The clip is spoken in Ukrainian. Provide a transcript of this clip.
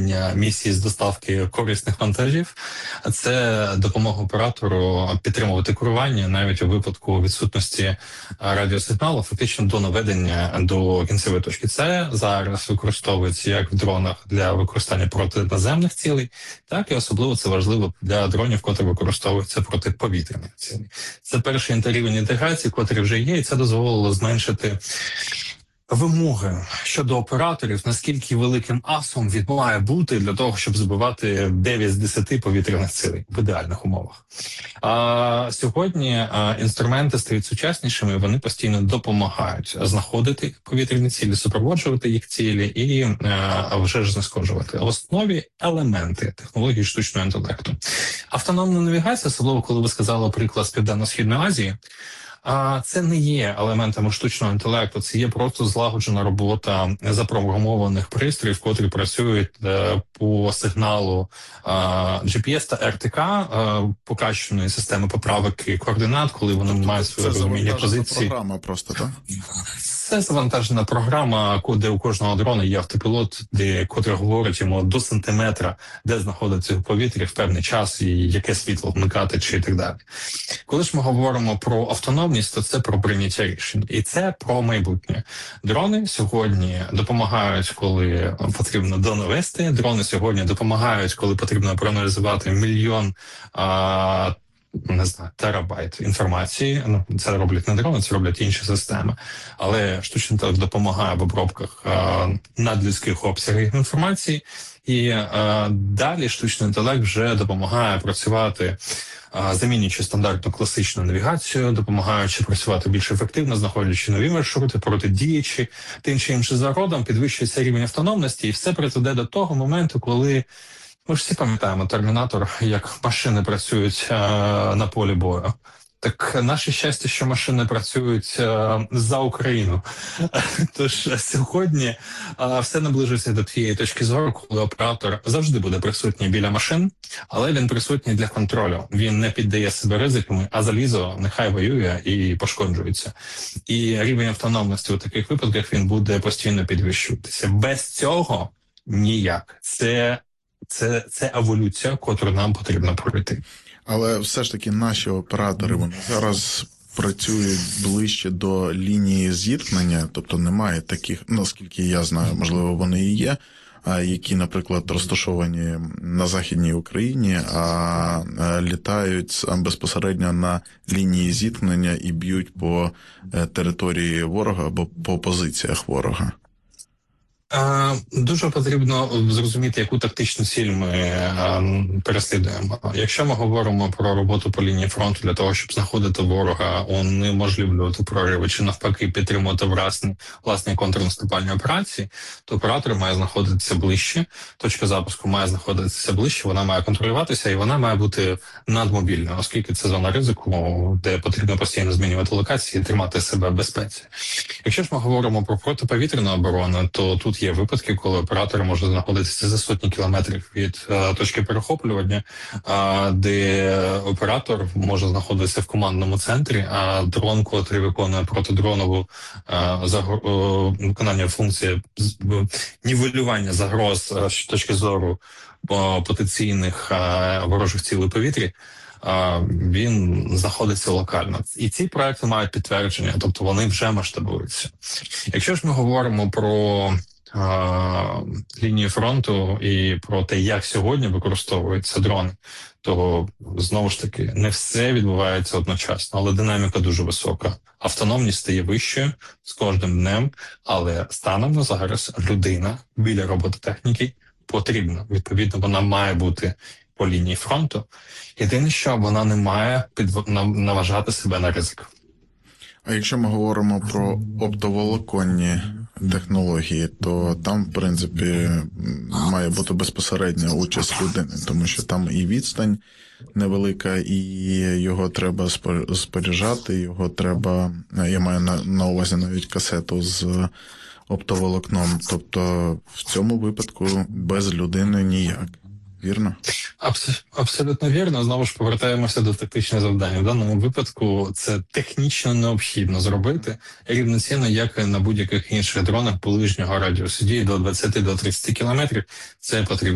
виконання місії з доставки корисних вантажів. Це допомога оператору підтримувати керування навіть у випадку відсутності радіосигналу, фактично до наведення до кінцевої точки. Це зараз використовується як в дронах для використання проти наземних цілей, так і особливо це важливо для дронів, котрі використовуються проти повітряних цілей. Це перший рівень інтеграції, котрий вже є, і це дозволило зменшити вимоги щодо операторів, наскільки великим асом він має бути для того, щоб збивати 9 з 10 повітряних цілей в ідеальних умовах. Сьогодні інструменти стають сучаснішими, вони постійно допомагають знаходити повітряні цілі, супроводжувати їх цілі і вже ж знешкоджувати. В основі елементи технології штучного інтелекту. Автономна навігація, особливо коли ви сказали приклад з Південно-Східної Азії, це не є елементами штучного інтелекту, це є просто злагоджена робота запрограмованих пристроїв, котрі працюють по сигналу GPS та РТК, покращеної системи поправок і координат, коли вони мають своє розуміння позиції. Це програма просто, так? Це завантажена програма, де у кожного дрона є автопілот, котрий говорить йому до сантиметра, де знаходиться в повітрі в певний час і яке світло вмикати чи і так далі. Коли ж ми говоримо про автономність, то це про прийняття рішень. І це про майбутнє. Дрони сьогодні допомагають, коли потрібно донавести. Дрони сьогодні допомагають, коли потрібно проаналізувати мільйон терабайт інформації. Ну, це роблять не дрони, це роблять інші системи. Але штучний інтелект допомагає в обробках надлюдських обсягів інформації. І далі штучний інтелект вже допомагає працювати, замінюючи стандартну класичну навігацію, допомагаючи працювати більш ефективно, знаходячи нові маршрути, протидіючи тим чи іншим загрозам, підвищується рівень автономності, і все призведе до того моменту, коли ми ж всі пам'ятаємо Термінатор, як машини працюють на полі бою. Так наше щастя, що машини працюють за Україну. Тож сьогодні все наближується до тієї точки зору, коли оператор завжди буде присутній біля машин, але він присутній для контролю. Він не піддає себе ризиками, а залізо нехай воює і пошкоджується. І рівень автономності у таких випадках він буде постійно підвищуватися. Без цього ніяк. Це еволюція, котру нам потрібно пройти. Але все ж таки наші оператори, вони зараз працюють ближче до лінії зіткнення, тобто немає таких, наскільки я знаю, можливо, вони і є, які, наприклад, розташовані на Західній Україні, а літають безпосередньо на лінії зіткнення і б'ють по території ворога або по позиціях ворога. Дуже потрібно зрозуміти, яку тактичну ціль ми переслідуємо. Якщо ми говоримо про роботу по лінії фронту для того, щоб знаходити ворога, унеможливлювати прориви чи навпаки підтримувати власні контрнаступальні операції, то оператор має знаходитися ближче, точка запуску має знаходитися ближче, вона має контролюватися і вона має бути надмобільною, оскільки це зона ризику, де потрібно постійно змінювати локації і тримати себе в безпеці. Якщо ж ми говоримо про протиповітряну оборону, то тут є випадки, коли оператор може знаходитися за сотні кілометрів від точки перехоплювання, де оператор може знаходитися в командному центрі, а дрон, котрий виконує протидронову виконання функції нівелювання загроз з точки зору потенційних ворожих цілей у повітрі, він знаходиться локально. І ці проекти мають підтвердження, тобто вони вже масштабуються. Якщо ж ми говоримо про лінію фронту і про те, як сьогодні використовуються дрони, то, знову ж таки, не все відбувається одночасно, але динаміка дуже висока. Автономність стає вищою з кожним днем, але станом на зараз людина біля робототехніки потрібна. Відповідно, вона має бути по лінії фронту. Єдине, що вона не має наважати себе на ризик. А якщо ми говоримо про оптоволоконні технології, то там, в принципі, має бути безпосередня участь людини, тому що там і відстань невелика, і його треба споряджати, його треба, я маю на увазі навіть касету з оптоволокном, тобто в цьому випадку без людини ніяк. Вірно? Абсолютно вірно. Знову ж повертаємося до тактичних завдань. В даному випадку це технічно необхідно зробити рівноцінно, як і на будь-яких інших дронах ближнього радіусу дії до 20-30 кілометрів. Це потрібно